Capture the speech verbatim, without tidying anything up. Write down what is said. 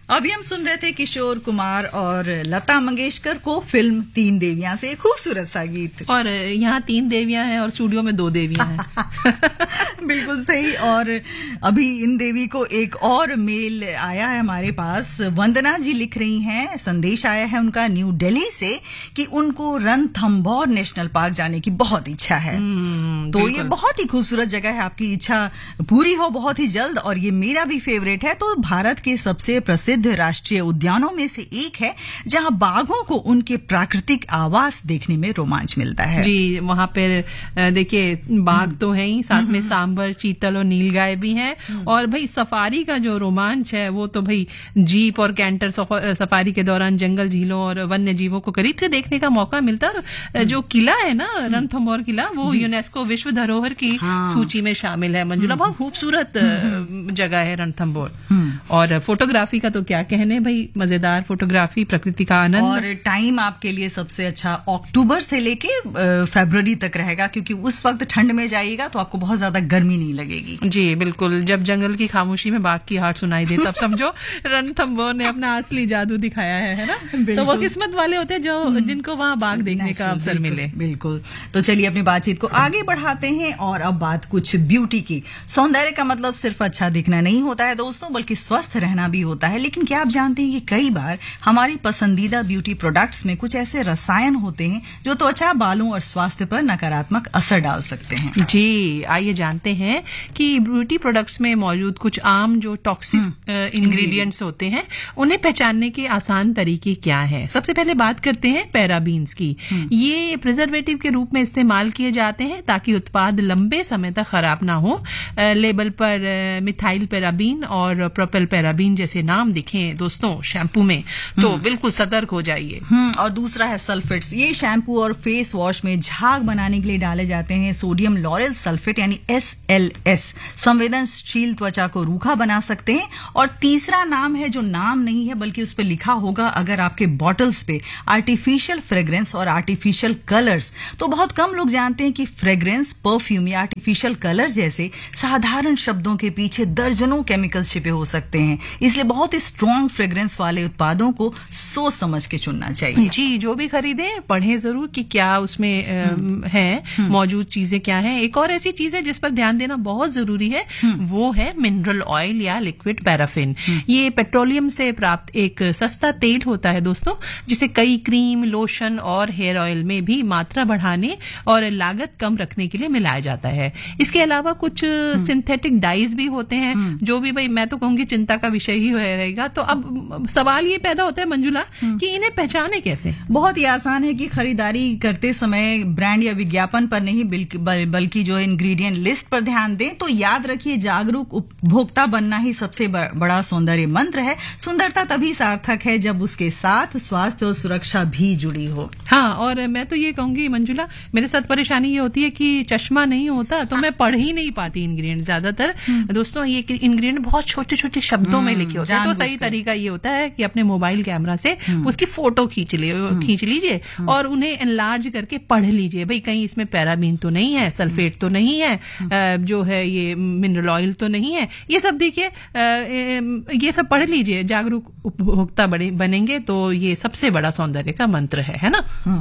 अभी हम सुन रहे थे किशोर कुमार और लता मंगेशकर को फिल्म तीन देवियां से खूबसूरत सा गीत। और यहाँ तीन देवियां हैं और स्टूडियो में दो देवियां हैं। बिल्कुल सही। और अभी इन देवी को एक और मेल आया है हमारे पास। वंदना जी लिख रही हैं, संदेश आया है उनका न्यू दिल्ली से कि उनको रणथंभौर नेशनल पार्क जाने की बहुत इच्छा है। तो ये बहुत ही खूबसूरत जगह है, आपकी इच्छा पूरी हो बहुत ही जल्द। और ये मेरा भी फेवरेट है। तो भारत के सबसे प्रसिद्ध राष्ट्रीय उद्यानों में से एक है जहां बाघों को उनके प्राकृतिक आवास देखने में रोमांच मिलता है। जी, वहां पर देखिए बाघ तो है ही, साथ में सांबर, चीतल और नीलगाय भी हैं। और भाई सफारी का जो रोमांच है वो तो भाई जीप और कैंटर सफारी के दौरान जंगल, झीलों और वन्य जीवों को करीब से देखने का मौका मिलता है। और जो किला है ना रणथंभौर किला, वो यूनेस्को विश्व धरोहर की हाँ। सूची में शामिल है। मंजुला, बहुत खूबसूरत जगह है रणथंभौर। और फोटोग्राफी का तो क्या कहने भाई, मजेदार फोटोग्राफी, प्रकृति का आनंद। और टाइम आपके लिए सबसे अच्छा अक्टूबर से लेके फरवरी तक रहेगा, क्योंकि उस वक्त ठंड में जाइएगा तो आपको बहुत ज्यादा गर्मी नहीं लगेगी। जी बिल्कुल, जब जंगल की खामोशी में बाघ की हार्ट सुनाई दे तब समझो रणथंभौर ने अपना असली जादू दिखाया है, है ना। तो वो किस्मत वाले होते हैं जो जिनको वहाँ बाघ देखने का अवसर मिले। बिल्कुल। तो चलिए अपनी बातचीत को आगे बढ़ाते हैं और अब बात कुछ ब्यूटी की। सौंदर्य का मतलब सिर्फ अच्छा दिखना नहीं होता है दोस्तों, बल्कि स्वस्थ रहना भी होता है। लेकिन क्या आप जानते हैं कि कई बार हमारी पसंदीदा ब्यूटी प्रोडक्ट्स में कुछ ऐसे रसायन होते हैं जो त्वचा, बालों और स्वास्थ्य पर नकारात्मक असर डाल सकते हैं। जी, आइए जानते हैं कि ब्यूटी प्रोडक्ट्स में मौजूद कुछ आम जो टॉक्सिक इंग्रेडिएंट्स होते हैं उन्हें पहचानने के आसान तरीके क्या हैं। सबसे पहले बात करते हैं पैराबीन्स की। ये प्रिजर्वेटिव के रूप में इस्तेमाल किए जाते हैं ताकि उत्पाद लंबे समय तक खराब ना हो। लेबल पर मिथाइल पैराबीन और प्रोपेल पैराबीन जैसे नाम दिखें दोस्तों शैम्पू में तो बिल्कुल सतर्क हो जाइए। और दूसरा है सल्फेट्स। ये शैम्पू और फेस वॉश में झाग बनाने के लिए डाले जाते हैं। सोडियम लॉरेल सल्फेट यानी एस एल एस संवेदनशील त्वचा को रूखा बना सकते हैं। और तीसरा नाम है जो नाम नहीं है बल्कि उस पर लिखा होगा अगर आपके बॉटल्स पे, आर्टिफिशियल फ्रेग्रेंस और आर्टिफिशियल कलर्स। तो बहुत कम लोग जानते हैं कि फ्रेग्रेंस, परफ्यूम या आर्टिफिशियल कलर जैसे साधारण शब्दों के पीछे दर्जनों केमिकल्स छिपे हो सकते हैं। इसलिए बहुत ही स्ट्रॉन्ग फ्रेग्रेंस वाले उत्पादों को सोच समझ के चुनना चाहिए। जी, जो भी खरीदे पढ़ें जरूर कि क्या उसमें है, मौजूद चीजें क्या हैं। एक और ऐसी चीज है जिस पर ध्यान देना बहुत जरूरी है, वो है मिनरल ऑयल या लिक्विड पैराफिन। ये पेट्रोलियम से प्राप्त एक सस्ता तेल होता है दोस्तों, जिसे कई क्रीम, लोशन और हेयर ऑयल में भी मात्रा बढ़ाने और लागत कम रखने के लिए मिलाया जाता है। इसके अलावा कुछ सिंथेटिक डाइज भी होते हैं जो भी भाई मैं तो कहूंगी चिंता का विषय ही रहेगा। तो अब सवाल ये पैदा होता है मंजुला कि इन्हें पहचाने कैसे। बहुत ही आसान है कि खरीदारी करते समय ब्रांड या विज्ञापन पर नहीं बल्कि जो इंग्रेडिएंट लिस्ट पर ध्यान दें। तो याद रखिए, जागरूक उपभोक्ता बनना ही सबसे बड़ा सौंदर्य मंत्र है। सुंदरता तभी सार्थक है जब उसके साथ स्वास्थ्य और सुरक्षा भी जुड़ी हो। हाँ, और मैं तो ये कहूंगी मंजुला, मेरे साथ परेशानी ये होती है कि चश्मा नहीं होता तो मैं पढ़ ही नहीं पाती इंग्रेडिएंट। ज्यादातर दोस्तों ये इंग्रेडिएंट बहुत छोटे छोटे शब्दों में लिखे होते हैं। तो सही तरीका ये होता है कि अपने मोबाइल कैमरा से उसकी फोटो खींच ले खींच लीजिए और उन्हें एनलार्ज करके पढ़ लीजिए। भाई कहीं इसमें पैराबीन तो नहीं है, सल्फेट तो नहीं है, जो है ये मिनरल ऑयल तो नहीं है। ये सब देखिए, ये सब पढ़ लीजिए। जागरूक उपभोक्ता बनेंगे तो ये सबसे बड़ा सौंदर्य का मंत्र है, है ना।